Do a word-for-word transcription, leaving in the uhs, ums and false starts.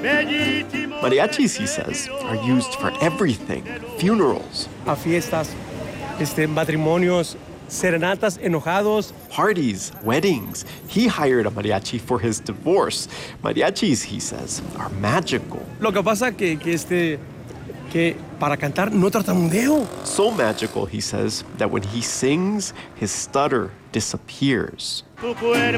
Mariachis, he says, are used for everything. Funerals, A fiestas, este, matrimonios, serenatas, enojados. parties, weddings. He hired a mariachi for his divorce. Mariachis, he says, are magical. Lo que pasa que, que, este, que para cantar no tartamudeo. So magical, he says, that when he sings, his stutter disappears.